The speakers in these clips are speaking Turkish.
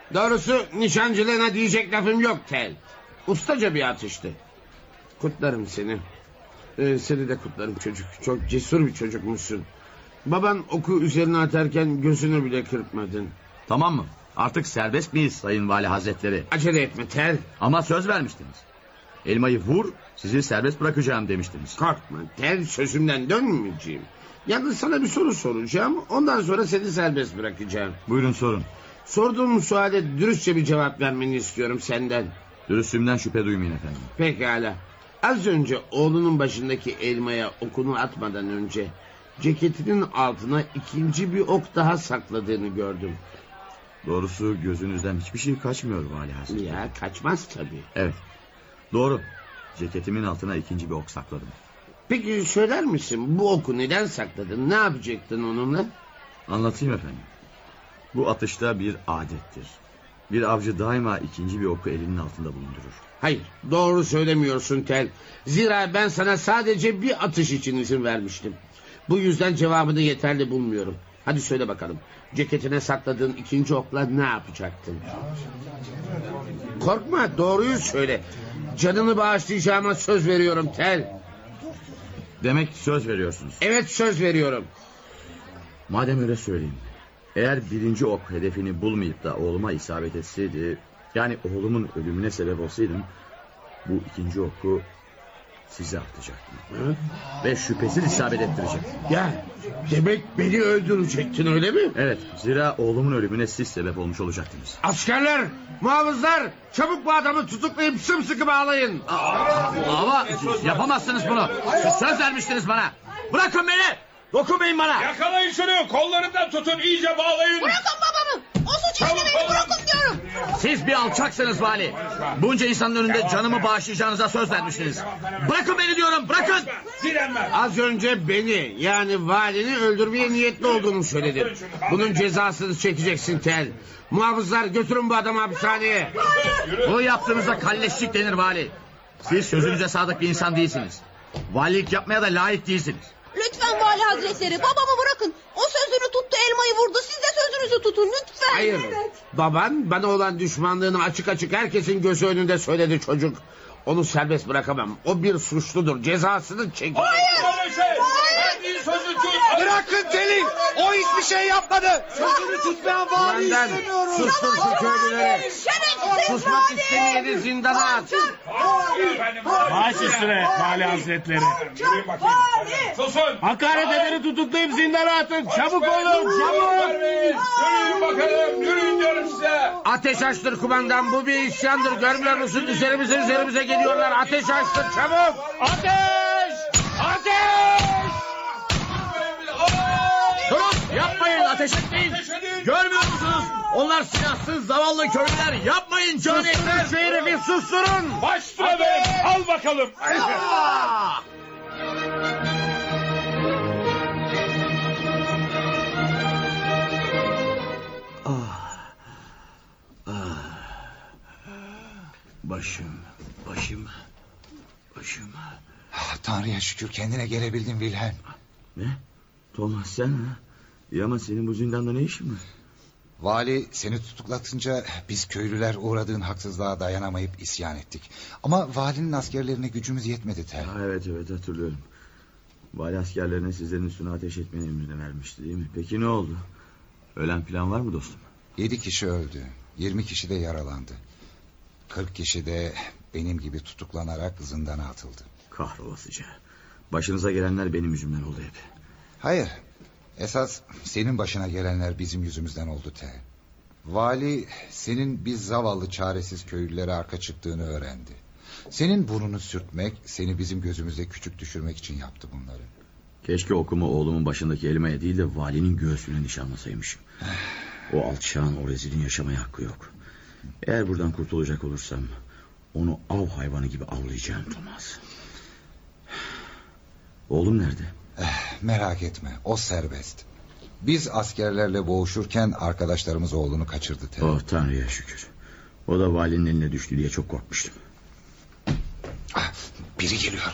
Doğrusu nişancılığına diyecek lafım yok Tel. Ustaca bir atıştı. Kutlarım seni. Seni de kutlarım çocuk. Çok cesur bir çocukmuşsun. Baban oku üzerine atarken gözünü bile kırpmadın. Tamam mı? Artık serbest miyiz Sayın Vali Hazretleri? Acele etme Tel. Ama söz vermiştiniz. Elmayı vur, sizi serbest bırakacağım demiştiniz. Korkma Tel, sözümden dönmeyeceğim. Yalnız sana bir soru soracağım. Ondan sonra seni serbest bırakacağım. Buyurun sorun. Sorduğum suale dürüstçe bir cevap vermeni istiyorum senden. Dürüstlüğümden şüphe duymayın efendim. Pekala. Az önce oğlunun başındaki elmaya okunu atmadan önce ceketinin altına ikinci bir ok daha sakladığını gördüm. Doğrusu gözünüzden hiçbir şey kaçmıyor Vali Hazretleri. Ya kaçmaz tabii. Evet. Doğru. Ceketimin altına ikinci bir ok sakladım. Peki söyler misin bu oku neden sakladın? Ne yapacaktın onunla? Anlatayım efendim. Bu atışta bir adettir. Bir avcı daima ikinci bir oku elinin altında bulundurur. Hayır, doğru söylemiyorsun Tel. Zira ben sana sadece bir atış için izin vermiştim. Bu yüzden cevabını yeterli bulmuyorum. Hadi söyle bakalım. Ceketine sakladığın ikinci okla ne yapacaktın? Korkma, doğruyu söyle. Canını bağışlayacağıma söz veriyorum Tel. Demek söz veriyorsunuz. Evet, söz veriyorum. Madem öyle söyleyeyim. Eğer birinci ok hedefini bulmayıp da oğluma isabet etseydi... yani oğlumun ölümüne sebep olsaydım... bu ikinci oku size atacaktım. Hı? Ve şüphesiz isabet ettirecek. Ya demek beni öldürecektin, öyle mi? Evet, zira oğlumun ölümüne siz sebep olmuş olacaktınız. Askerler, muhafızlar, çabuk bu adamı tutuklayıp sımsıkı bağlayın. Ama yapamazsınız bunu. Siz söz vermiştiniz bana. Bırakın beni. Dokunmayın bana. Yakalayın şunu, kollarından tutun, iyice bağlayın. Bırakın babamı. O suç işlemeyi bırakın diyorum. Siz bir alçaksınız vali. Bunca insanın önünde canımı bağışlayacağınıza söz vermiştiniz. Bırakın beni diyorum, bırakın. Direnme. Az önce beni, yani valini öldürmeye niyetli olduğunu söyledin. Bunun cezasını çekeceksin Tel. Muhafızlar, götürün bu adamı hapishaneye. Bu yaptığınıza kalleşlik denir vali. Siz sözünüze sadık bir insan değilsiniz. Valilik yapmaya da layık değilsiniz. Lütfen Vali Hazretleri, babamı bırakın. O sözünü tuttu, elmayı vurdu. Siz de sözünüzü tutun lütfen. Hayır, baban bana olan düşmanlığını açık açık herkesin gözü önünde söyledi çocuk. Onu serbest bırakamam. O bir suçludur, cezasını çekecek. Böyle şey. Verdiğin sözü tut. Bırakın Celil. O hiçbir şey yapmadı. Sözünü tutmayan vali Benden istemiyorum. sustur şu köylüleri. Şerefsiz Susmak vali. istemeyeni zindana at. Baş üstüne Vali Hazretleri. Yürüyün bakayım. Susun. Hakaret edeni tutuklayıp zindana atın. Çabuk olun, çabuk. Yürüyün bakalım. Yürüyün diyorum size. Ateş açtır kumandan, bu bir isyandır, görmüyor musun? Üzerimize geliyorlar. Ateş açtır çabuk. Ateş! Ateş! Durun, yapmayın, ateş etmeyin. Görmüyor musunuz? Onlar silahsız zavallı köylüler. Yapmayın canetler. Şu herifi susturun. Baş üstüne be. Al bakalım. Başım. Tanrı'ya şükür kendine gelebildin Wilhelm. Ne? Thomas sen ha? İyi ama senin bu zindanda ne işin var? Vali seni tutuklatınca biz köylüler uğradığın haksızlığa dayanamayıp isyan ettik. Ama valinin askerlerine gücümüz yetmedi Tel. Evet hatırlıyorum. Vali askerlerine sizlerin üstüne ateş etmeni emrini vermişti değil mi? Peki ne oldu? Ölen plan var mı dostum? 7 kişi öldü. 20 kişi de yaralandı. 40 kişi de benim gibi tutuklanarak zindana atıldı. Kahrolasıca. Başınıza gelenler benim yüzümden oldu hep. Hayır. Esas senin başına gelenler bizim yüzümüzden oldu Tel. Vali senin biz zavallı çaresiz köylülere arka çıktığını öğrendi. Senin burnunu sürtmek, seni bizim gözümüzde küçük düşürmek için yaptı bunları. Keşke okumu oğlumun başındaki elmaya değil de valinin göğsüne nişanlasaymışım. O alçağın, o rezilin yaşamaya hakkı yok. Eğer buradan kurtulacak olursam onu av hayvanı gibi avlayacağım Thomas. Oğlum nerede? Merak etme, o serbest. Biz askerlerle boğuşurken arkadaşlarımız oğlunu kaçırdı Tel. Oh Tanrı'ya şükür. O da valinin eline düştü diye çok korkmuştum. Biri geliyor.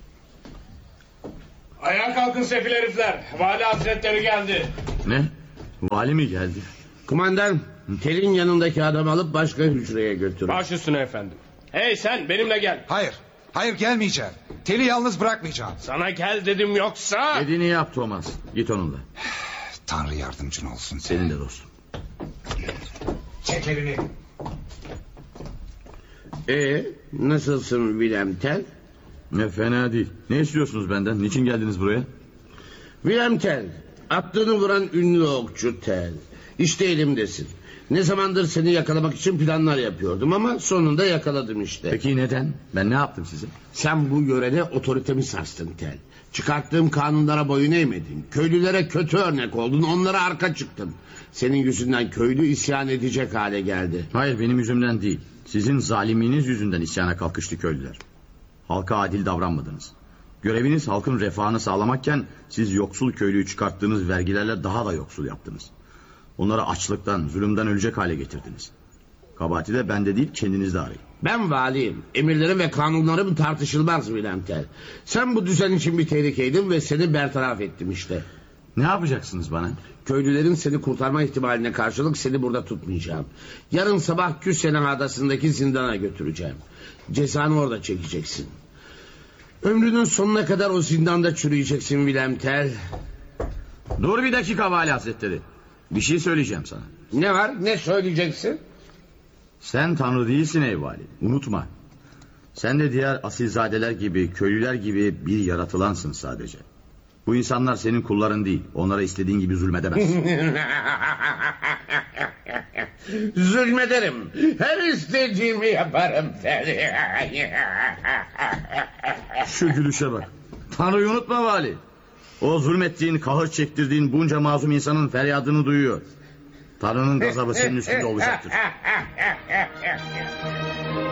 Ayağa kalkın sefil herifler. Vali Hazretleri geldi. Ne? Vali mi geldi? Kumandan, Tel'in yanındaki adamı alıp başka hücreye götürün. Baş üstüne efendim. Hey sen benimle gel. Hayır. Hayır gelmeyeceğim. Teli yalnız bırakmayacağım. Sana gel dedim yoksa. Dediğini yap Thomas. Git onunla. Tanrı yardımcın olsun. Senin de dostum. Çek elini. Nasılsın William Tell? Ne fena değil. Ne istiyorsunuz benden? Niçin geldiniz buraya? William Tell, attığını vuran ünlü okçu Tell. İşte elimdesin. Ne zamandır seni yakalamak için planlar yapıyordum ama sonunda yakaladım işte. Peki neden? Ben ne yaptım size? Sen bu yörede otoritemi sarstın Tell. Çıkarttığım kanunlara boyun eğmedin. Köylülere kötü örnek oldun, onlara arka çıktın. Senin yüzünden köylü isyan edecek hale geldi. Hayır, benim yüzümden değil. Sizin zalimliğiniz yüzünden isyana kalkıştı köylüler. Halka adil davranmadınız. Göreviniz halkın refahını sağlamakken siz yoksul köylüyü çıkarttığınız vergilerle daha da yoksul yaptınız. Onları açlıktan, zulümden ölecek hale getirdiniz. Kabahati de bende değil, kendinizde arayın. Ben valiyim. Emirlerim ve kanunlarım tartışılmaz William Tell. Sen bu düzen için bir tehlikeydin ve seni bertaraf ettim işte. Ne yapacaksınız bana? Köylülerin seni kurtarma ihtimaline karşılık seni burada tutmayacağım. Yarın sabah Küsena adasındaki zindana götüreceğim. Cezanı orada çekeceksin. Ömrünün sonuna kadar o zindanda çürüyeceksin William Tell. Dur bir dakika Vali Hazretleri. Bir şey söyleyeceğim sana. Ne var, ne söyleyeceksin? Sen Tanrı değilsin ey vali. Unutma. Sen de diğer asilzadeler gibi, köylüler gibi bir yaratılansın sadece. Bu insanlar senin kulların değil. Onlara istediğin gibi zulmedemezsin. Zulmederim. Her istediğimi yaparım Tell. Şu gülüşe bak. Tanrı'yı unutma vali. O zulmettiğin, kahır çektirdiğin bunca mazlum insanın feryadını duyuyor. Tanrı'nın gazabı senin üstünde olacaktır.